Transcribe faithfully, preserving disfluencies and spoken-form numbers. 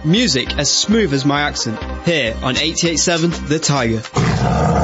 Music as smooth as my accent, here on eighty-eight point seven The Tiger.